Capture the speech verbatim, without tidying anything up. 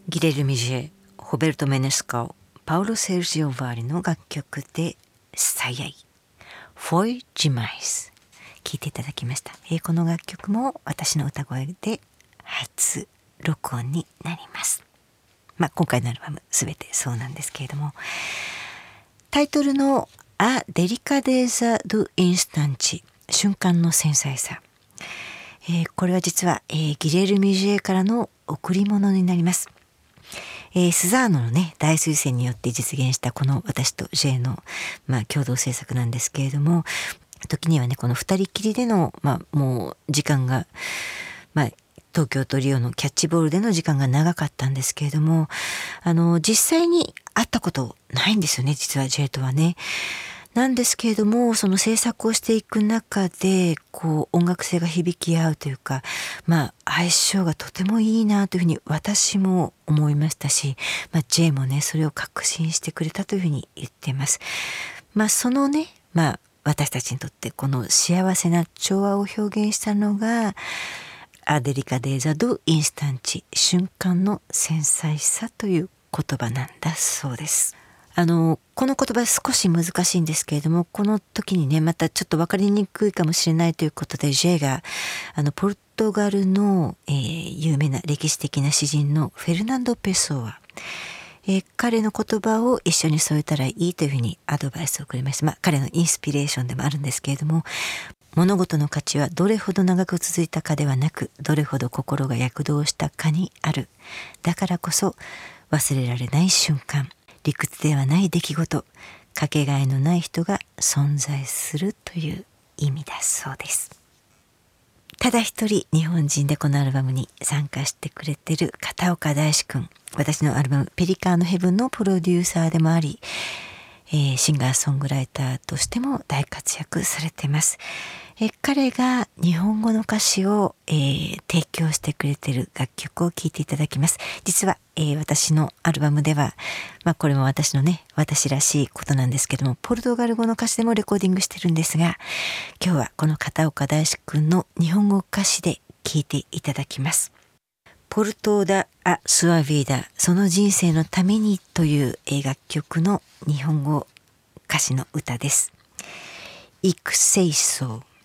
ギレルミジェ、ホベルト・メネスカオ、パウロ・セルジオ・バーリの楽曲で最愛フォイ・ジマイス聴いていただきました。えー、この楽曲も私の歌声で初録音になります。まあ今回のアルバムすべてそうなんですけれども、タイトルのA Delicadeza do Instante 瞬間の繊細さ、えー、これは実は、えー、ギレルミジェからの贈り物になります。えー、スザーノのね大推薦によって実現したこの私と J の、まあ、共同制作なんですけれども、時にはねこの二人きりでの、まあ、もう時間が、まあ、東京とリオのキャッチボールでの時間が長かったんですけれども、あの実際に会ったことないんですよね、実は J とはね。なんですけれども、その制作をしていく中でこう音楽性が響き合うというか、まあ相性がとてもいいなというふうに私も思いましたし、まあ、J もねそれを確信してくれたというふうに言っています。まあそのね、まあ私たちにとってこの幸せな調和を表現したのがアデリカデーザドインスタンチ、瞬間の繊細さという言葉なんだそうです。あのこの言葉少し難しいんですけれども、この時にねまたちょっと分かりにくいかもしれないということで J があのポルトガルの、えー、有名な歴史的な詩人のフェルナンド・ペソア、えー、彼の言葉を一緒に添えたらいいというふうにアドバイスをくれました。まあ彼のインスピレーションでもあるんですけれども、物事の価値はどれほど長く続いたかではなく、どれほど心が躍動したかにある。だからこそ忘れられない瞬間、理屈ではない出来事、かけがえのない人が存在するという意味だそうです。ただ一人日本人でこのアルバムに参加してくれてる片岡大志くん、私のアルバムペリカーノヘブンのプロデューサーでもあり、えー、シンガーソングライターとしても大活躍されています。えー、彼が日本語の歌詞を、えー、提供してくれている楽曲を聴いていただきます。実は、えー、私のアルバムでは、まあこれも私のね私らしいことなんですけども、ポルトガル語の歌詞でもレコーディングしてるんですが、今日はこの片岡大志くんの日本語歌詞で聴いていただきます。ポルトーダ・ア・スワビーダ、その人生のためにという楽曲の日本語歌詞の歌です。イクセイソー。